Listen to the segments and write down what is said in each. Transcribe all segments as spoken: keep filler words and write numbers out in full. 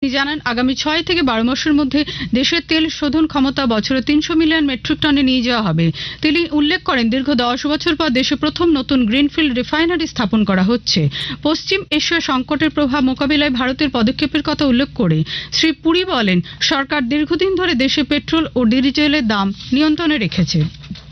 জানান, আগামী ছয় থেকে বারো মাসের মধ্যে দেশের তেল শোধন ক্ষমতা বছরে তিনশো মিলিয়ন মেট্রিক টনে নিয়ে যাওয়া হবে। তিনি উল্লেখ করেন, দীর্ঘ দশ বছর পর দেশে প্রথম নতুন গ্রিনফিল্ড রিফাইনারি স্থাপন করা হচ্ছে। পশ্চিম এশিয়া সংকটের প্রভাব মোকাবিলায় ভারতের পদক্ষেপের কথা উল্লেখ করে শ্রী পুরী বলেন, সরকার দীর্ঘদিন ধরে দেশে পেট্রোল ও ডিজেলের দাম নিয়ন্ত্রণে রেখেছে।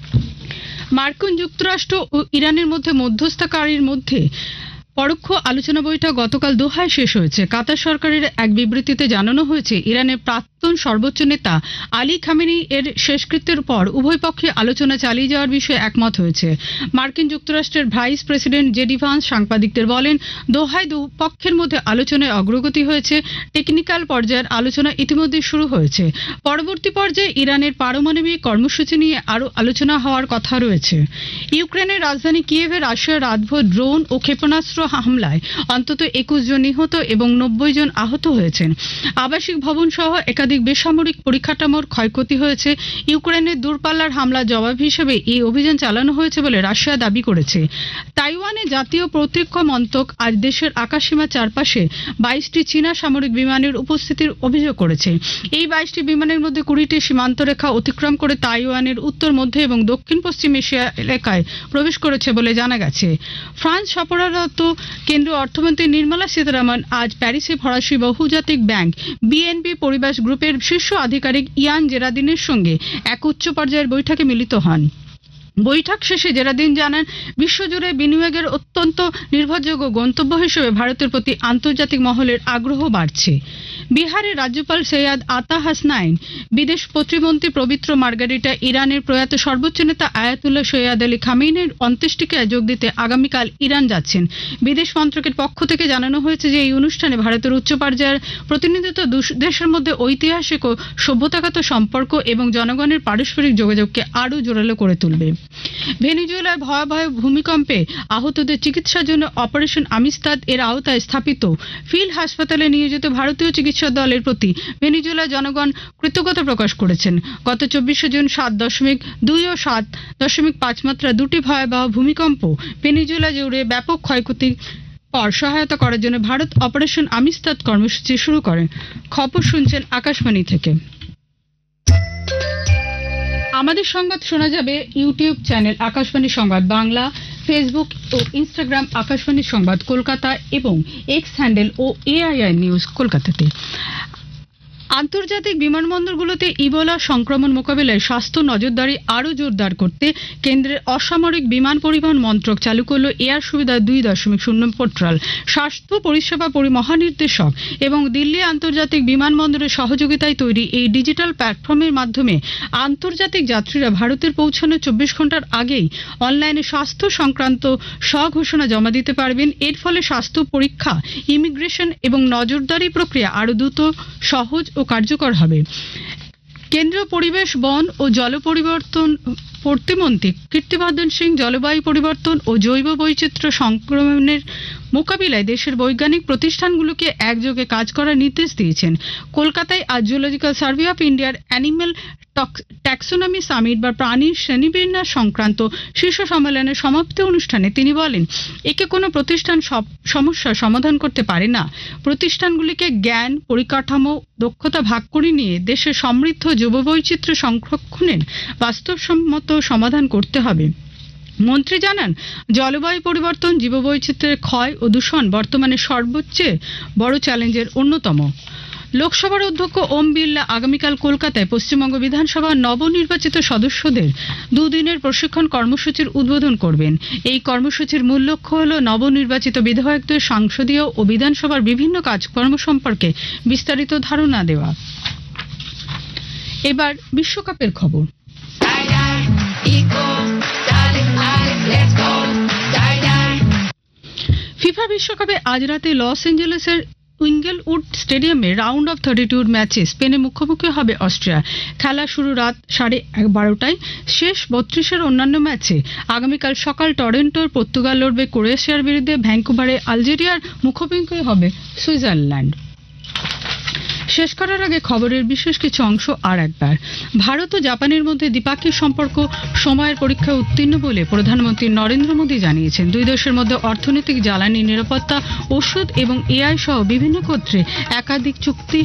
মার্কিন যুক্তরাষ্ট্র ও ইরানের মধ্যে মধ্যস্থতাকারীর মধ্যে পরোক্ষ আলোচনা বৈঠক গতকাল দোহায় শেষ হয়েছে। কাতার সরকারের এক বিবৃতিতে জানানো হয়েছে, ইরানের প্রাক্তন সর্বোচ্চ নেতা আলী খামেনি এর শেষকৃত্যের পর উভয় পক্ষে আলোচনা চালিয়ে যাওয়ার বিষয়ে একমত হয়েছে। মার্কিন যুক্তরাষ্ট্রের ভাইস প্রেসিডেন্ট জেডি ভান্স সাংবাদিকদের বলেন, দোহায় দুপক্ষের মধ্যে আলোচনায় অগ্রগতি হয়েছে। টেকনিক্যাল পর্যায়ের আলোচনা ইতিমধ্যে শুরু হয়েছে। পরবর্তী পর্যায়ে ইরানের পারমাণবিক কর্মসূচি নিয়ে আরও আলোচনা হওয়ার কথা রয়েছে। ইউক্রেনের রাজধানী কিয়েভে রাশিয়ার রাতভর ড্রোন ও ক্ষেপণাস্ত্র হামলায় অন্তত একুশ জন নিহত এবং নব্বই জন আহত হয়েছেন। আবাসিক ভবন সহ একাধিক বেসামরিক পরিকাঠামোর ক্ষয়ক্ষতি হয়েছে। ইউক্রেনের দূরপাল্লার হামলার জবাব হিসেবে এই অভিযান চালানো হয়েছে বলে রাশিয়া দাবি করেছে। তাইওয়ানে জাতীয় প্রতিরক্ষা মন্ত্রক আজ দেশের আকাশসীমার চারপাশে বাইশটি চীনা সামরিক বিমানের উপস্থিতির অভিযোগ করেছে। এই বাইশটি বিমানের মধ্যে কুড়িটি সীমান্ত রেখা অতিক্রম করে তাইওয়ানের উত্তর মধ্য এবং দক্ষিণ পশ্চিম এশিয়া এলাকায় প্রবেশ করেছে বলে জানা গেছে। ফ্রান্স সফররত কেন্দ্রীয় অর্থমন্ত্রী নির্মলা সীতারামন আজ প্যারিসে ফরাসি বহুজাতিক ব্যাংক বিএনপি পরিবেশ গ্রুপের শীর্ষ আধিকারিক ইয়ান জেরাদিনের সঙ্গে এক উচ্চ পর্যায়ের বৈঠকে মিলিত হন। বৈঠক শেষে জেরাদিন জানান, বিশ্বজুড়ে বিনিয়োগের অত্যন্ত নির্ভরযোগ্য গন্তব্য হিসেবে ভারতের প্রতি আন্তর্জাতিক মহলের আগ্রহ বাড়ছে। বিহারের রাজ্যপাল সৈয়দ আতা হাসনাইন, বিদেশ প্রতিমন্ত্রী পবিত্র মার্গারিটা, ইরানের প্রয়াত সর্বোচ্চ নেতা আয়াতুল্লাহ সৈয়দ আলী খামেনির অন্ত্যেষ্টিক্রিয়ায় যোগ দিতে আগামীকাল ইরান যাচ্ছেন। বিদেশ মন্ত্রকের পক্ষ থেকে জানানো হয়েছে যে এই অনুষ্ঠানে ভারতের উচ্চ পর্যায়ের প্রতিনিধিত্ব দেশের মধ্যে ঐতিহাসিক ও সভ্যতাগত সম্পর্ক এবং জনগণের পারস্পরিক যোগাযোগকে আরও জোরালো করে তুলবে। ভেনেজুয়েলার ভয়াবহ ভূমিকম্পে আহতদের চিকিৎসার জন্য অপারেশন আমিস্তাদ এর আওতায় স্থাপিত ফিল্ড হাসপাতালে নিয়োজিত ভারতীয় চিকিৎসা দলের প্রতি ভেনেজুয়েলার জনগণ কৃতজ্ঞতা প্রকাশ করেছেন। গত চব্বিশে জুন সাত দশমিক দুই ও সাত দশমিক পাঁচ মাত্রা দুটি ভয়াবহ ভূমিকম্প ভেনেজুয়েলা জুড়ে ব্যাপক ক্ষয়ক্ষতি পর সহায়তা করার জন্য ভারত অপারেশন আমিস্তাদ কর্মসূচি শুরু করে। খবর শুনছেন আকাশবাণী থেকে। আমাদের সংবাদ শোনা যাবে ইউটিউব চ্যানেল আকাশবাণী সংবাদ বাংলা, ফেসবুক ও ইনস্টাগ্রাম আকাশবাণী সংবাদ কলকাতা এবং এক্স হ্যান্ডেল ও এআইআই নিউজ কলকাতাতে। আন্তর্জাতিক বিমানবন্দরগুলোতে ইবোলা সংক্রমণ মোকাবিলায় স্বাস্থ্য নজরদারি আরও জোরদার করতে কেন্দ্রের অসামরিক বিমান পরিবহন মন্ত্রক চালু করল এয়ার সুবিধা দুই দশমিক শূন্য পোর্টাল। স্বাস্থ্য পরিষেবা মহানির্দেশক এবং দিল্লি আন্তর্জাতিক বিমানবন্দরের সহযোগিতায় তৈরি এই ডিজিটাল প্ল্যাটফর্মের মাধ্যমে আন্তর্জাতিক যাত্রীরা ভারতের পৌঁছানোর চব্বিশ ঘন্টার আগেই অনলাইনে স্বাস্থ্য সংক্রান্ত স্বঘোষণা জমা দিতে পারবেন। এর ফলে স্বাস্থ্য পরীক্ষা, ইমিগ্রেশন এবং নজরদারি প্রক্রিয়া আরও দ্রুত, সহজ ও কার্যকর হবে। কেন্দ্রীয় পরিবেশ, বন ও জল পরিবর্তন প্রতিমন্ত্রী কীর্তিবর্ধন সিং জলবায়ু পরিবর্তন ও জৈব বৈচিত্র্য সংক্রমণের মোকাবিলায় দেশের বৈজ্ঞানিক প্রতিষ্ঠানগুলোকে একযোগে কাজ করার নির্দেশ দিয়েছেন। কলকাতায় আজ জুলজিক্যাল সার্ভে অফ ইন্ডিয়ার অ্যানিম্যাল ট্যাক্সোনমি সামিট বা প্রাণীর শ্রেণীবিন্যাস সংক্রান্ত শীর্ষ সম্মেলনের সমাপ্তি অনুষ্ঠানে তিনি বলেন, একে কোনো প্রতিষ্ঠান সব সমস্যার সমাধান করতে পারে না। প্রতিষ্ঠানগুলিকে জ্ঞান, পরিকাঠামো, দক্ষতা ভাগ করে নিয়ে দেশের সমৃদ্ধ জৈববৈচিত্র্য সংরক্ষণের বাস্তবসম্মত সমাধান করতে হবে। মন্ত্রী জানান, জলবায়ু পরিবর্তন, জীববৈচিত্র্যের ক্ষয় ও দূষণ বর্তমানে সর্বোচ্চ বড় চ্যালেঞ্জের অন্যতম। লোকসভার অধ্যক্ষ ওম বিড়লা আগামীকাল কলকাতায় পশ্চিমবঙ্গ বিধানসভার নবনির্বাচিত সদস্যদের দুদিনের প্রশিক্ষণ কর্মসূচির উদ্বোধন করবেন। এই কর্মসূচির মূল লক্ষ্য হল নবনির্বাচিত বিধায়কদের সংসদীয় ও বিধানসভার বিভিন্ন কাজকর্ম সম্পর্কে বিস্তারিত ধারণা দেওয়া। এবার বিশ্বকাপের খবর। ফিফা বিশ্বকাপে আজ রাতে লস অ্যাঞ্জেলেসের উইঙ্গেলউড স্টেডিয়ামে রাউন্ড অফ থার্টি টু ম্যাচে স্পেনের মুখোমুখি হবে অস্ট্রিয়া। খেলা শুরু রাত সাড়ে বারোটায়। শেষ বত্রিশের অন্যান্য ম্যাচে আগামীকাল সকাল টরন্টোর পর্তুগাল লড়বে ক্রোয়েশিয়ার বিরুদ্ধে, ভ্যাঙ্কুভারে আলজেরিয়ার মুখোমুখি হবে সুইজারল্যান্ড। শেষ করার আগে খবরের বিশেষ কিছু অংশ আর একবার। ভারত ও জাপানের মধ্যে দ্বিপাক্ষিক সম্পর্ক সময়ের পরীক্ষায় উত্তীর্ণ বলে প্রধানমন্ত্রী নরেন্দ্র মোদী জানিয়েছেন। দুই দেশের মধ্যে অর্থনৈতিক, জ্বালানি, নিরাপত্তা, ওষুধ এবং এআই সহ বিভিন্ন ক্ষেত্রে একাধিক চুক্তি